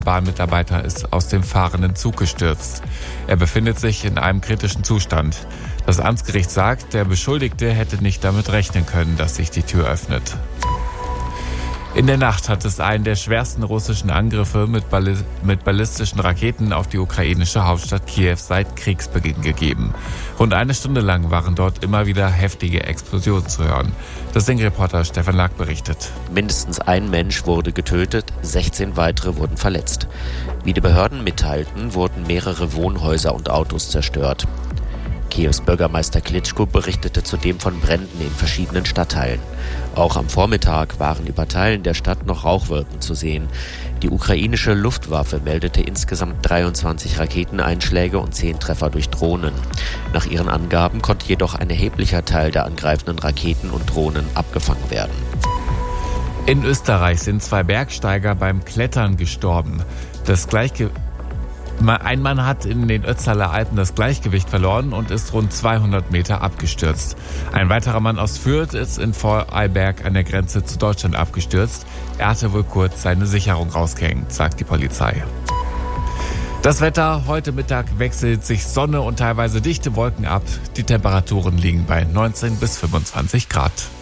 Bahnmitarbeiter ist aus dem fahrenden Zug gestürzt. Er befindet sich in einem kritischen Zustand. Das Amtsgericht sagt, der Beschuldigte hätte nicht damit rechnen können, dass sich die Tür öffnet. In der Nacht hat es einen der schwersten russischen Angriffe mit ballistischen Raketen auf die ukrainische Hauptstadt Kiew seit Kriegsbeginn gegeben. Rund eine Stunde lang waren dort immer wieder heftige Explosionen zu hören. Das Sing-Reporter Stefan Lack berichtet. Mindestens ein Mensch wurde getötet, 16 weitere wurden verletzt. Wie die Behörden mitteilten, wurden mehrere Wohnhäuser und Autos zerstört. Kiews Bürgermeister Klitschko berichtete zudem von Bränden in verschiedenen Stadtteilen. Auch am Vormittag waren über Teilen der Stadt noch Rauchwolken zu sehen. Die ukrainische Luftwaffe meldete insgesamt 23 Raketeneinschläge und 10 Treffer durch Drohnen. Nach ihren Angaben konnte jedoch ein erheblicher Teil der angreifenden Raketen und Drohnen abgefangen werden. In Österreich sind 2 Bergsteiger beim Klettern gestorben. Ein Mann hat in den Ötztaler Alpen das Gleichgewicht verloren und ist rund 200 Meter abgestürzt. Ein weiterer Mann aus Fürth ist in Vorarlberg an der Grenze zu Deutschland abgestürzt. Er hatte wohl kurz seine Sicherung rausgehängt, sagt die Polizei. Das Wetter: Heute Mittag wechselt sich Sonne und teilweise dichte Wolken ab. Die Temperaturen liegen bei 19 bis 25 Grad.